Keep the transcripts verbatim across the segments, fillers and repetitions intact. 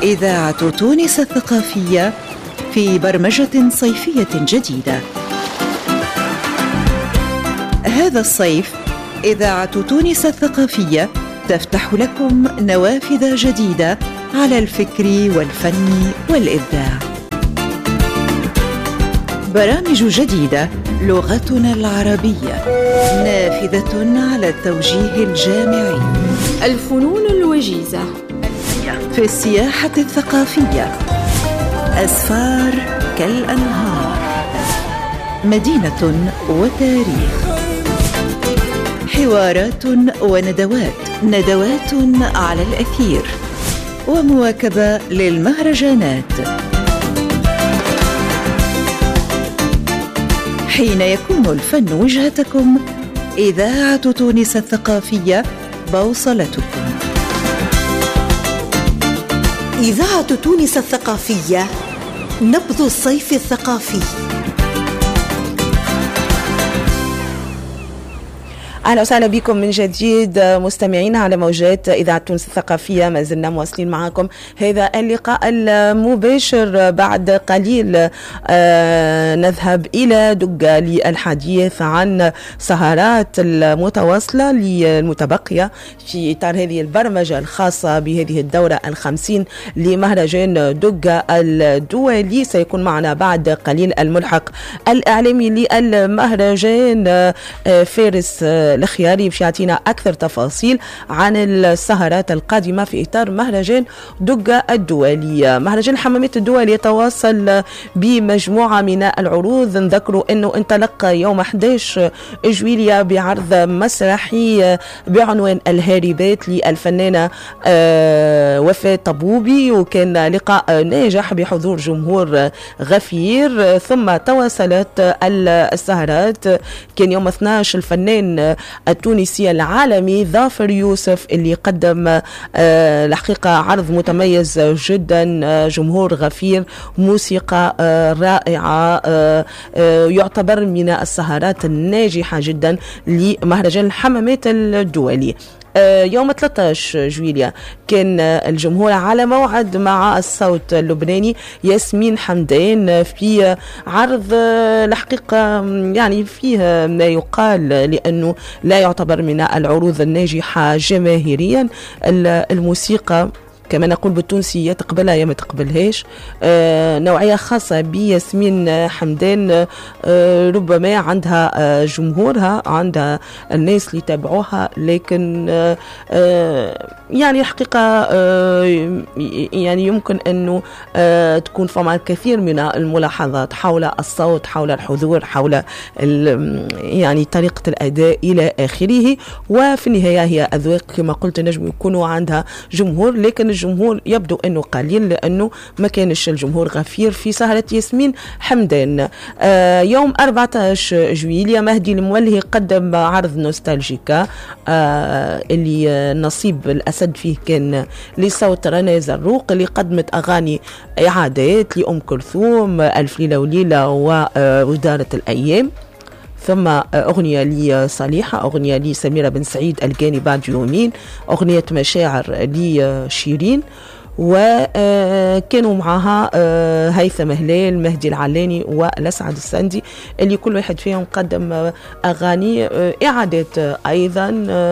إذاعة تونس الثقافية في برمجة صيفية جديدة. هذا الصيف إذاعة تونس الثقافية تفتح لكم نوافذ جديدة على الفكر والفن والإبداع. برامج جديدة، لغتنا العربية، نافذة على التوجيه الجامعي، الفنون الوجيزة في السياحة الثقافية، أسفار كالأنهار، مدينة وتاريخ، حوارات وندوات، ندوات على الأثير، ومواكبة للمهرجانات. حين يكون الفن وجهتكم، إذاعة تونس الثقافية بوصلتكم. إذاعة تونس الثقافية، نبض الصيف الثقافي. أهلا وسهلا بكم من جديد مستمعين على موجات إذاعة تونس الثقافية. ما زلنا مواصلين معكم هذا اللقاء المباشر. بعد قليل آه نذهب إلى دقة للحديث عن سهرات المتواصلة المتبقية في إطار هذه البرمجة الخاصة بهذه الدورة الخمسين لمهرجان دقة الدولي. سيكون معنا بعد قليل الملحق الإعلامي للمهرجان آه فارس الخياري باش يعطينا أكثر تفاصيل عن السهرات القادمة في إطار مهرجان دقة الدولي. مهرجان الحمامات الدولي يتواصل بمجموعة من العروض. نذكروا أنه انطلق يوم أحد عشر جويلية بعرض مسرحي بعنوان الهاربات للفنانة وفاء طبوبي، وكان لقاء ناجح بحضور جمهور غفير. ثم تواصلت السهرات، كان يوم اثني عشر الفنان التونسي العالمي ظافر يوسف اللي قدم آه الحقيقة عرض متميز جدا، آه جمهور غفير، موسيقى آه رائعة، آه آه يعتبر من السهرات الناجحة جدا لمهرجان الحمامات الدولي. يوم ثلاثة عشر جويلية كان الجمهور على موعد مع الصوت اللبناني ياسمين حمدان في عرض الحقيقة يعني فيه ما يقال لأنه لا يعتبر من العروض الناجحة جماهيريا. الموسيقى كما نقول بالتونسي يا تقبلها يا ما تقبلهاش، آه نوعية خاصة بياسمين حمدان، آه ربما عندها آه جمهورها، عندها الناس اللي يتابعوها، لكن آه آه يعني الحقيقة آه يعني يمكن أنه آه تكون فما الكثير من الملاحظات حول الصوت، حول الحضور، حول يعني طريقة الأداء إلى آخره. وفي النهاية هي أذواق كما قلت، نجم يكونوا عندها جمهور، لكن الجمهور يبدو أنه قليل لأنه ما كانش الجمهور غفير في سهرة ياسمين حمدان. آه يوم أربعة عشر جويلية مهدي المولهي قدم عرض نوستالجيكا، آه اللي نصيب الأسد فيه كان لصوت رنا زروق، اللي قدمت أغاني إعادات لأم كلثوم، ألف ليلة وليلة ودارة الأيام، ثم أغنية لي صالحة، أغنية لي سميرة بن سعيد الجاني بعد يومين، أغنية مشاعر لي شيرين، وكانوا معها هيثم هلال، مهدي العلاني والأسعد السندي، اللي كل واحد فيهم قدم أغاني إعادات أيضا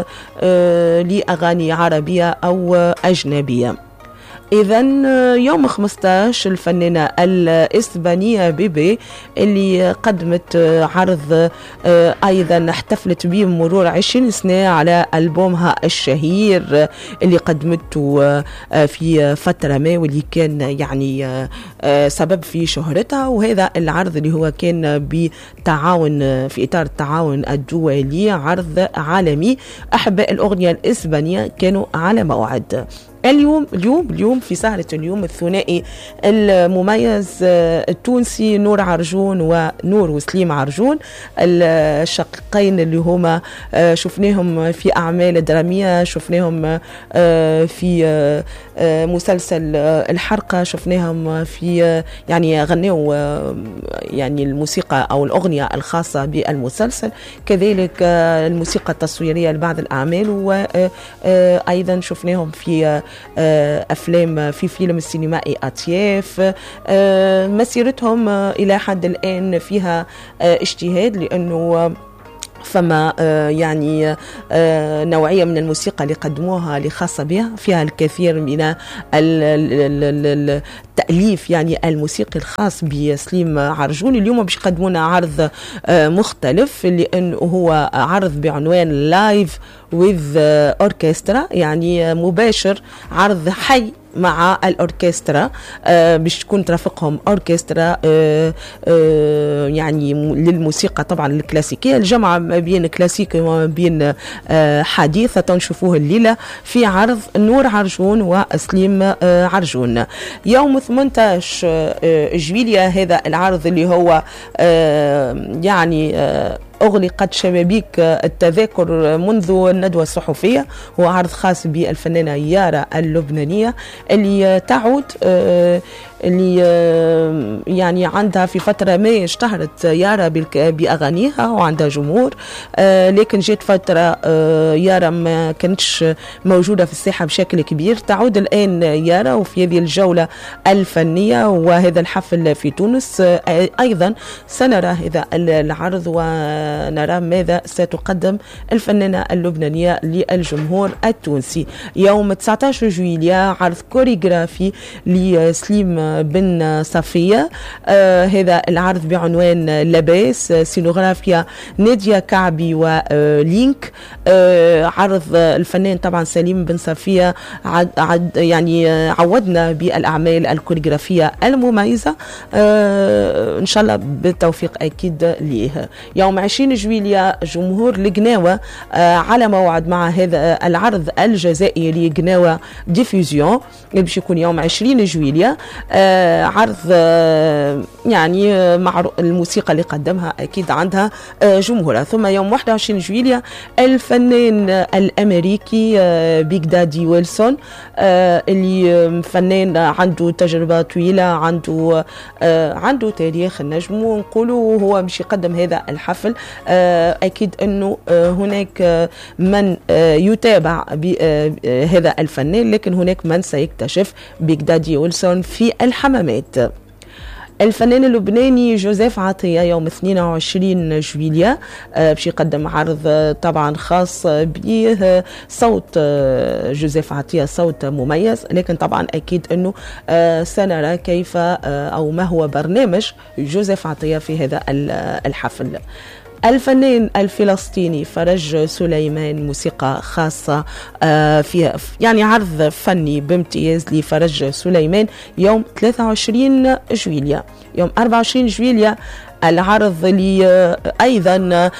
لأغاني عربية أو أجنبية. إذن يوم خمسة عشر الفنانة الإسبانية بيبي اللي قدمت عرض أيضا احتفلت به مرور عشرين سنة على ألبومها الشهير اللي قدمته في فترة ما، واللي كان يعني سبب في شهرتها. وهذا العرض اللي هو كان بتعاون في إطار التعاون الدولي، عرض عالمي. أحباء الأغنية الإسبانية كانوا على موعد. اليوم اليوم اليوم في سهرة اليوم الثنائي المميز التونسي نور عرجون ونور وسليم عرجون، الشقيقين اللي هما شفناهم في أعمال درامية، شفناهم في مسلسل الحرقة، شفناهم في يعني غنوا يعني الموسيقى أو الأغنية الخاصة بالمسلسل، كذلك الموسيقى التصويرية لبعض الأعمال، وأيضا شفناهم في أفلام في فيلم السينمائي أطياف. مسيرتهم إلى حد الآن فيها اجتهاد، لأنه فما يعني نوعية من الموسيقى اللي قدموها اللي خاصة بها، فيها الكثير من التأليف يعني الموسيقي الخاص بسليم عرجون. اليوم باش يقدمونا عرض مختلف، لأنه هو عرض بعنوان لايف with orchestra، يعني مباشر، عرض حي مع الأوركسترا. آه باش تكون ترافقهم أوركسترا آه آه يعني للموسيقى طبعا الكلاسيكية، الجمع ما بين كلاسيكي وما بين آه حديثة. تنشوفوه الليلة في عرض نور عرجون وسليم آه عرجون يوم ثمانية عشر آه جويلية. هذا العرض اللي هو آه يعني آه أغلقت شبابيك التذاكر منذ الندوة الصحفية. هو عرض خاص بالفنانة يارا اللبنانية اللي تعود اللي يعني عندها في فترة ما اشتهرت يارا بأغانيها وعندها جمهور، لكن جت فترة يارا ما كانتش موجودة في الساحة بشكل كبير. تعود الآن يارا وفي هذه الجولة الفنية وهذا الحفل في تونس. أيضا سنرى هذا العرض ونرى ماذا ستقدم الفنانة اللبنانية للجمهور التونسي. يوم تسعة عشر جويلية عرض كوريغرافي لسليم بن صفية. آه هذا العرض بعنوان لباس، سينوغرافيا نادية كعبي ولينك. آه عرض الفنان طبعا سليم بن صفية عد عد يعني عودنا بالأعمال الكوريغرافية المميزة. آه إن شاء الله بالتوفيق أكيد ليه. يوم عشرين جويلية جمهور القناوة آه على موعد مع هذا العرض الجزائري قناوة ديفوزيون اللي باش يكون يوم عشرين جويلية. آه عرض آه يعني مع الموسيقى اللي قدمها أكيد عندها آه جمهورها. ثم يوم واحد وعشرين جويلية الفنان الأمريكي آه بيج دادي ويلسون آه اللي فنان عنده تجربة طويلة، عنده آه عنده تاريخ النجم ونقولوا هو باش يقدم هذا الحفل. آه أكيد أنه آه هناك آه من آه يتابع بهذا الفنان، لكن هناك من سيكتشف بيج دادي ويلسون في الحمامات. الفنان اللبناني جوزيف عطية يوم اثنين وعشرين جويلية باش يقدم عرض طبعا خاص به. صوت جوزيف عطية صوت مميز، لكن طبعا أكيد أنه سنرى كيف أو ما هو برنامج جوزيف عطية في هذا الحفل. الفنان الفلسطيني فرج سليمان موسيقى خاصة فيها يعني عرض فني بامتياز لفرج سليمان يوم ثلاثة وعشرين جويلية. يوم أربعة وعشرين جويلية العرض اللي أيضا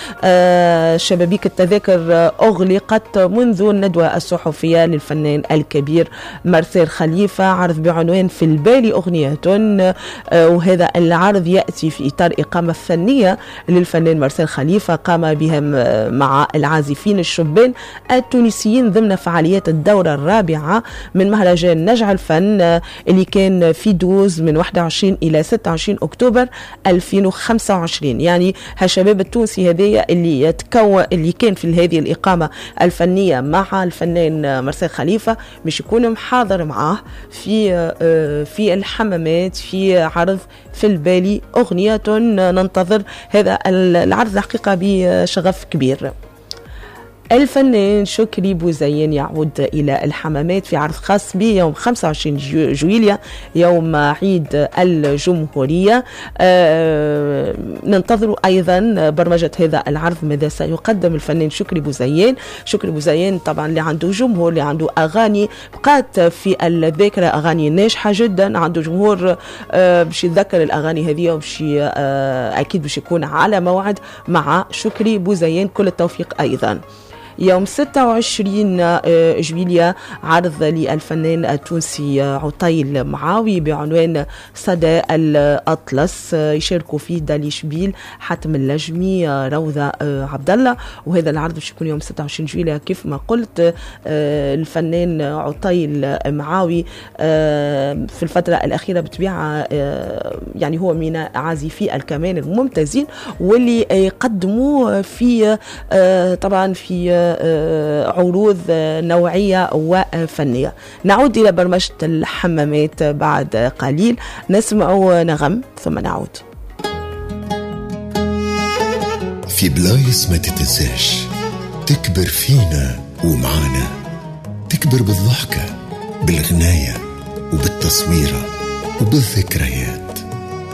شبابيك التذاكر أغلقت منذ الندوة الصحفية للفنان الكبير مرسال خليفة. عرض بعنوان في البال أغنية، وهذا العرض يأتي في إطار إقامة فنية للفنان مرسال خليفة قام بها مع العازفين الشبان التونسيين ضمن فعاليات الدورة الرابعة من مهرجان نجع الفن اللي كان في دوز من واحد وعشرين إلى ستة وعشرين أكتوبر ألفين وخمسة وعشرين. يعني هالشباب التونسي هذية اللي يتكون اللي كان في هذه الإقامة الفنية مع الفنان مرسال خليفة مش يكون محاضر معاه في في الحمامات في عرض في البالي أغنية. ننتظر هذا العرض الحقيقة بشغف كبير. الفنان شكري بوزين يعود إلى الحمامات في عرض خاص به يوم خمسة وعشرين جويلية يوم عيد الجمهورية. آه ننتظر أيضا برمجة هذا العرض ماذا سيقدم الفنان شكري بوزين. شكري بوزين طبعا اللي عنده جمهور، اللي عنده أغاني بقات في الذاكرة، أغاني ناجحة جدا، عنده جمهور آه باش يتذكر الأغاني هذه وباش آه أكيد باش يكون على موعد مع شكري بوزين. كل التوفيق أيضا. يوم ستة وعشرين جويلية عرض للفنان التونسي عطيل معاوي بعنوان صدى الأطلس، يشاركوا فيه دالي شبيل، حاتم اللجمي، روضة عبد الله. وهذا العرض باش يكون يوم ستة وعشرين جويلية كيف ما قلت. الفنان عطيل معاوي في الفترة الأخيرة بطبيعة يعني هو من عازفي الكمان الممتازين واللي يقدموا في طبعا في عروض نوعية وفنية. نعود إلى برمجة الحمامات بعد قليل، نسمع نغم ثم نعود. في بلايص ما تتنساش تكبر فينا ومعانا، تكبر بالضحكة بالغناية وبالتصويرة وبالذكريات.